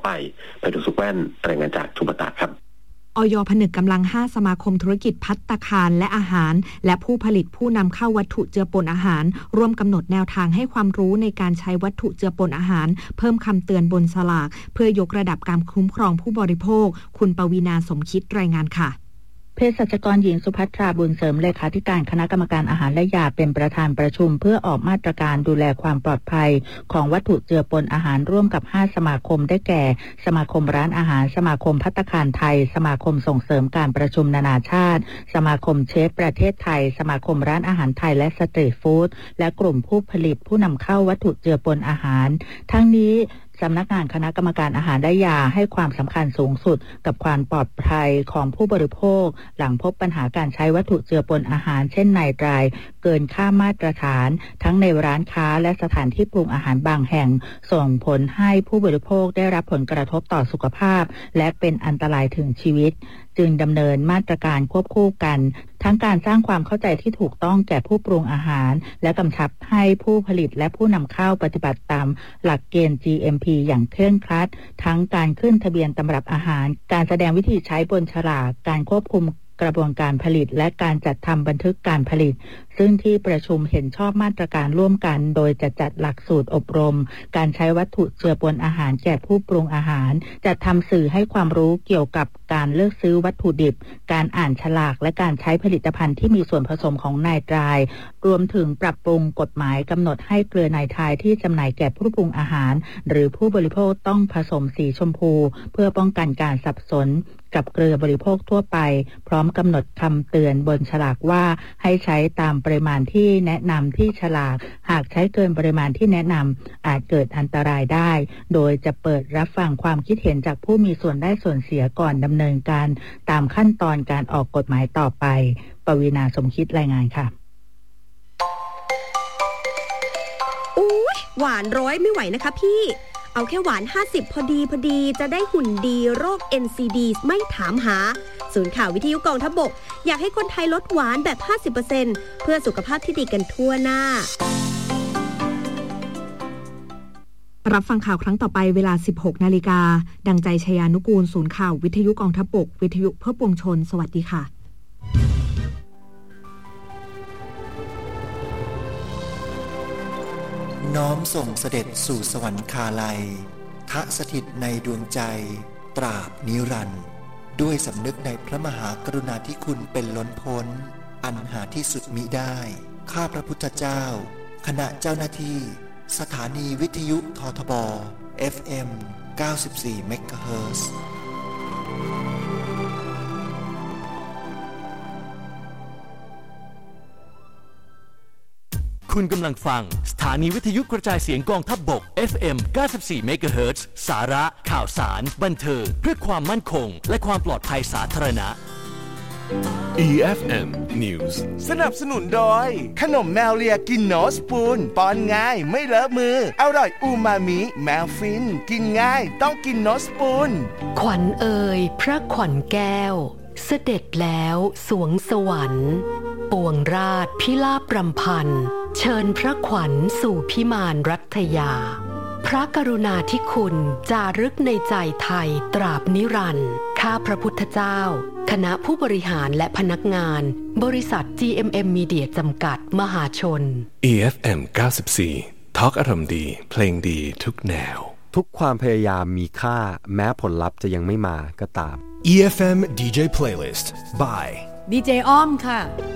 ไปดูสุขแว่นรายงานจากชุมพรครับอย.ผนึกกำลัง5สมาคมธุรกิจภัตตาคารและอาหารและผู้ผลิตผู้นำเข้าวัตถุเจือปนอาหารร่วมกำหนดแนวทางให้ความรู้ในการใช้วัตถุเจือปนอาหารเพิ่มคำเตือนบนฉลากเพื่อยกระดับการคุ้มครองผู้บริโภคคุณปวีณาสมคิดรายงานค่ะเภสัชกรหญิงสุภัทราบุญเสริมเลขาธิการคณะกรรมการอาหารและยาเป็นประธานประชุมเพื่อออกมาตรการดูแลความปลอดภัยของวัตถุเจือปนอาหารร่วมกับ5สมาคมได้แก่สมาคมร้านอาหารสมาคมภัตตาคารไทยสมาคมส่งเสริมการประชุมนานาชาติสมาคมเชฟประเทศไทยสมาคมร้านอาหารไทยและสตรีทฟู้ดและกลุ่มผู้ผลิตผู้นำเข้าวัตถุเจือปนอาหารทั้งนี้สำนักงานคณะกรรมการอาหารและยาให้ความสำคัญสูงสุดกับความปลอดภัยของผู้บริโภคหลังพบปัญหาการใช้วัตถุเจือปนอาหารเช่นไนไตรเกินค่ามาตรฐานทั้งในร้านค้าและสถานที่ปรุงอาหารบางแห่งส่งผลให้ผู้บริโภคได้รับผลกระทบต่อสุขภาพและเป็นอันตรายถึงชีวิตจึงดำเนินมาตรการควบคู่กันทั้งการสร้างความเข้าใจที่ถูกต้องแก่ผู้ปรุงอาหารและกำชับให้ผู้ผลิตและผู้นำเข้าปฏิบัติตามหลักเกณฑ์ GMP อย่างเคร่งครัดทั้งการขึ้นทะเบียนตำรับอาหารการแสดงวิธีใช้บนฉลากการควบคุมกระบวนการผลิตและการจัดทำบันทึกการผลิตซึ่งที่ประชุมเห็นชอบมาตรการร่วมกันโดยจะจัดหลักสูตรอบรมการใช้วัตถุเจือปนอาหารแก่ผู้ปรุงอาหารจัดทำสื่อให้ความรู้เกี่ยวกับการเลือกซื้อวัตถุดิบการอ่านฉลากและการใช้ผลิตภัณฑ์ที่มีส่วนผสมของไนไตรรวมถึงปรับปรุงกฎหมายกำหนดให้เกลือไนไตรที่จำหน่ายแก่ผู้ปรุงอาหารหรือผู้บริโภคต้องผสมสีชมพูเพื่อป้องกันการสับสนกับเกลือบริโภคทั่วไปพร้อมกำหนดคำเตือนบนฉลากว่าให้ใช้ตามปริมาณที่แนะนำที่ฉลากหากใช้เกินปริมาณที่แนะนำอาจเกิดอันตรายได้โดยจะเปิดรับฟังความคิดเห็นจากผู้มีส่วนได้ส่วนเสียก่อนดำเนินการตามขั้นตอนการออกกฎหมายต่อไปปวีณาสมคิดรายงานค่ะอุ๊ยหวาน100ไม่ไหวนะคะพี่เอาแค่หวาน50พอดีจะได้หุ่นดีโรค NCD ไม่ถามหาศูนย์ข่าววิทยุกองทัพบกอยากให้คนไทยลดหวานแบบ 50% เพื่อสุขภาพที่ดีกันทั่วหน้ารับฟังข่าวครั้งต่อไปเวลา 16 นาฬิกาดังใจชยานุกูลศูนย์ข่าววิทยุกองทัพบกวิทยุเพื่อปวงชนสวัสดีค่ะน้อมส่งเสด็จสู่สวรรคาลัยทะสถิตในดวงใจตราบนิรันดร์ด้วยสำนึกในพระมหากรุณาธิคุณเป็นล้นพ้นอันหาที่สุดมิได้ข้าพระพุทธเจ้าคณะเจ้าหน้าที่สถานีวิทยุททบ FM 94 เมกะเฮิรตซ์คุณกำลังฟังสถานีวิทยุกระจายเสียงกองทัพบก FM 94 เมกะเฮิรตซ์สาระข่าวสารบันเทิงเพื่อความมั่นคงและความปลอดภัยสาธารณะ EFM News สนับสนุนโดยขนมแมวเลียกินโนสปูนป้อนง่ายไม่เลอะมืออร่อยอูมามิแมวฟินกินง่ายต้องกินโนสปูนขวัญเอ่ยพระขวัญแก้วเสด็จแล้วสวงสวรรค์ปวงราชพิราบรำพันเชิญพระขวัญสู่พิมานรัตยาพระกรุณาธิคุณจารึกในใจไทยตราบนิรันดร์ข้าพระพุทธเจ้าคณะผู้บริหารและพนักงานบริษัท GMM Media จำกัดมหาชน EFM 94 ทอล์กอารมณ์ดีเพลงดีทุกแนวทุกความพยายามมีค่าแม้ผลลัพธ์จะยังไม่มาก็ตาม EFM DJ Playlist by ดีเจอ้อมค่ะ